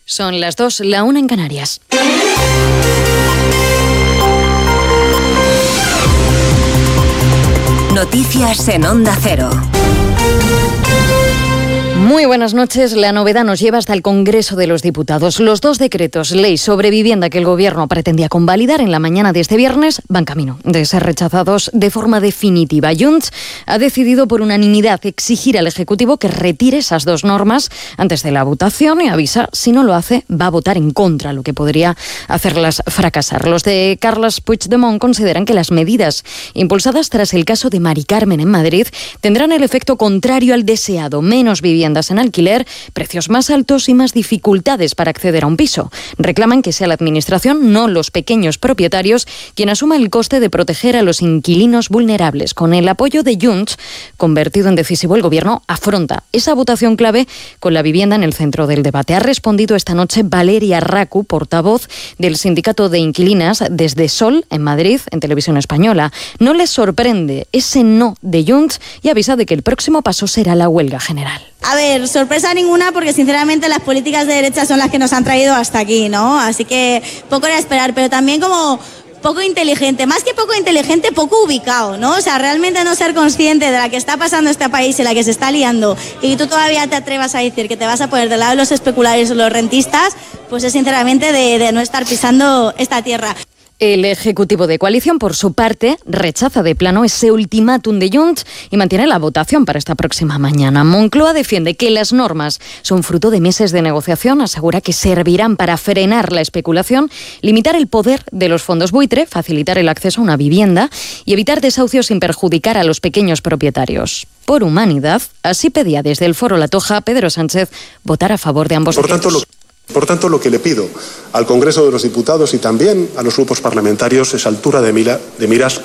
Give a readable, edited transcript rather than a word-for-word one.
Son las 2, la 1 en Canarias. Noticias en Onda Cero. Muy buenas noches. La novedad nos lleva hasta el Congreso de los Diputados. Los 2 decretos ley sobre vivienda que el Gobierno pretendía convalidar en la mañana de este viernes van camino de ser rechazados de forma definitiva. Junts ha decidido por unanimidad exigir al Ejecutivo que retire esas 2 normas antes de la votación y avisa, si no lo hace, va a votar en contra, lo que podría hacerlas fracasar. Los de Carles Puigdemont consideran que las medidas impulsadas tras el caso de Mari Carmen en Madrid tendrán el efecto contrario al deseado: menos viviendas en alquiler, precios más altos y más dificultades para acceder a un piso. Reclaman que sea la Administración, no los pequeños propietarios, quien asuma el coste de proteger a los inquilinos vulnerables. Con el apoyo de Junts, convertido en decisivo, el Gobierno afronta esa votación clave con la vivienda en el centro del debate. Ha respondido esta noche Valeria Racu, portavoz del Sindicato de Inquilinas desde Sol, en Madrid, en Televisión Española. No les sorprende ese no de Junts y avisa de que el próximo paso será la huelga general. A ver, sorpresa ninguna, porque sinceramente las políticas de derecha son las que nos han traído hasta aquí, ¿no? Así que poco era esperar, pero también como poco inteligente, más que poco inteligente, poco ubicado, ¿no? O sea, realmente no ser consciente de la que está pasando este país y la que se está liando, y tú todavía te atrevas a decir que te vas a poner del lado de los especuladores o los rentistas, pues es sinceramente de no estar pisando esta tierra. El Ejecutivo de coalición, por su parte, rechaza de plano ese ultimátum de Junts y mantiene la votación para esta próxima mañana. Moncloa defiende que las normas son fruto de meses de negociación, asegura que servirán para frenar la especulación, limitar el poder de los fondos buitre, facilitar el acceso a una vivienda y evitar desahucios sin perjudicar a los pequeños propietarios. Por humanidad, así pedía desde el Foro La Toja Pedro Sánchez votar a favor de ambos decretos. Por tanto, lo que le pido al Congreso de los Diputados y también a los grupos parlamentarios es altura de miras